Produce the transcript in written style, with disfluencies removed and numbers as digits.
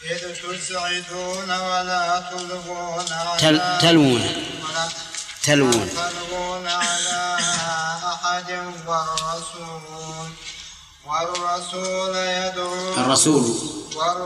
إذ تسعدون ولا تلوون على أحد والرسول يدعو